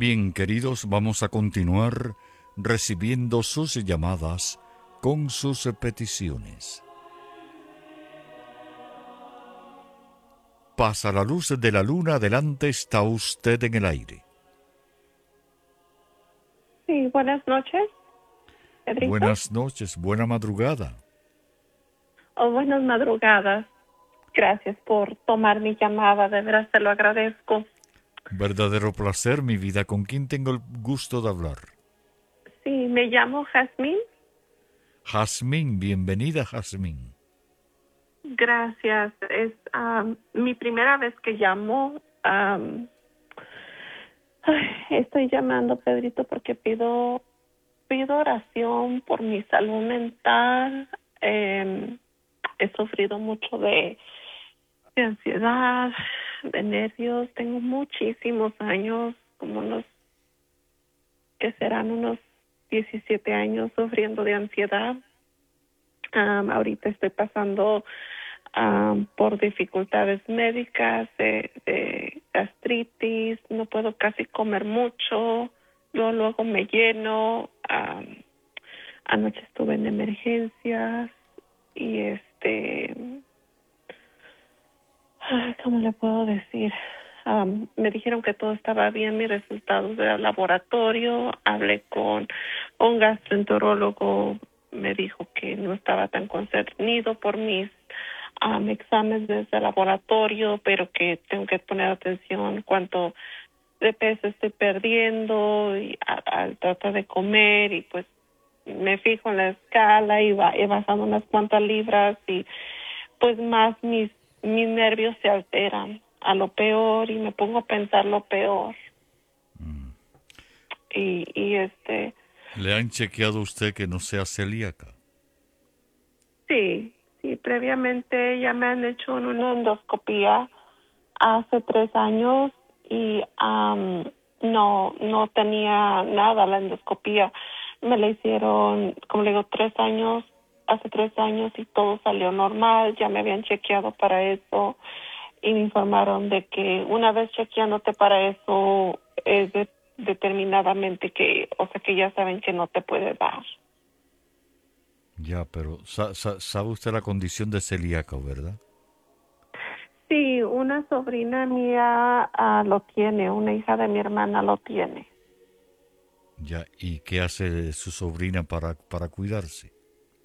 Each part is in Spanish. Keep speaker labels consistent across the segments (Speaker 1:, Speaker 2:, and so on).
Speaker 1: Bien, queridos, vamos a continuar recibiendo sus llamadas con sus peticiones. Pasa la luz de la luna, adelante está usted en el aire.
Speaker 2: Sí, buenas noches, Pedrito.
Speaker 1: Buenas noches, buena madrugada.
Speaker 2: O buenas madrugadas. Gracias por tomar mi llamada, de veras te lo agradezco.
Speaker 1: Verdadero placer, mi vida. ¿Con quién tengo el gusto de hablar?
Speaker 2: Sí, me llamo Jazmín.
Speaker 1: Jazmín, bienvenida, Jazmín.
Speaker 2: Gracias. Es mi primera vez que llamo. Estoy llamando, Pedrito, porque pido oración por mi salud mental. He sufrido mucho de ansiedad, de nervios. Tengo muchísimos años, como que serán unos 17 años sufriendo de ansiedad. Ahorita estoy pasando por dificultades médicas, de gastritis, no puedo casi comer mucho, luego me lleno. Anoche estuve en emergencias y ¿cómo le puedo decir? Me dijeron que todo estaba bien, mis resultados del laboratorio. Hablé con un gastroenterólogo, me dijo que no estaba tan concernido por mis exámenes desde el laboratorio, pero que tengo que poner atención cuánto de peso estoy perdiendo y al tratar de comer, y pues me fijo en la escala y he bajado unas cuantas libras, y pues más mis nervios se alteran a lo peor y me pongo a pensar lo peor. Y
Speaker 1: ¿Le han chequeado a usted que no sea celíaca?
Speaker 2: sí, previamente ya me han hecho una endoscopía hace 3 años y no tenía nada la endoscopía. Me la hicieron, como le digo, hace 3 años, y todo salió normal. Ya me habían chequeado para eso y me informaron de que una vez chequeándote para eso es determinadamente que, o sea, que ya saben que no te puede dar.
Speaker 1: Ya, pero sabe usted la condición de celíaco, ¿verdad?
Speaker 2: Sí, una sobrina mía lo tiene, una hija de mi hermana lo tiene.
Speaker 1: Ya, ¿y qué hace su sobrina para cuidarse?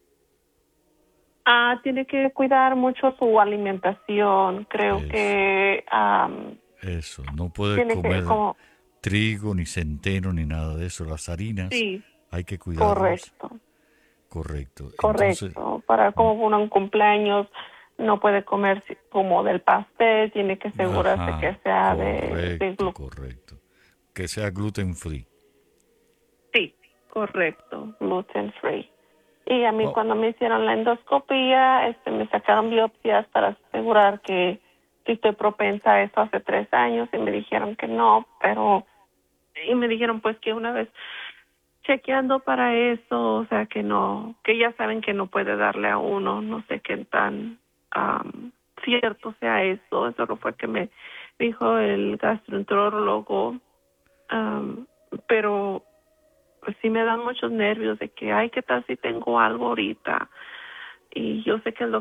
Speaker 2: Tiene que cuidar mucho su alimentación. Creo
Speaker 1: Eso,
Speaker 2: que
Speaker 1: eso. No puede
Speaker 2: tiene que,
Speaker 1: comer
Speaker 2: como,
Speaker 1: trigo, ni centeno, ni nada de eso. Las harinas
Speaker 2: sí,
Speaker 1: hay que cuidarlos.
Speaker 2: correcto,
Speaker 1: Correcto. Entonces,
Speaker 2: correcto. Para como un cumpleaños no puede comer como del pastel, tiene que asegurarse que
Speaker 1: ajá,
Speaker 2: sea de
Speaker 1: correcto,
Speaker 2: gluten.
Speaker 1: correcto. Que sea gluten free.
Speaker 2: Sí, correcto, gluten free. Y a mí
Speaker 1: Oh,
Speaker 2: cuando me hicieron la endoscopía, me sacaron biopsias para asegurar que si estoy propensa a eso hace 3 años, y me dijeron que no, y me dijeron pues que una vez chequeando para eso, o sea que no, que ya saben que no puede darle a uno, no sé qué tan cierto sea eso no fue que me dijo el gastroenterólogo, am, pero pues sí me dan muchos nervios de que, ay, ¿qué tal si tengo algo ahorita? Y yo sé que el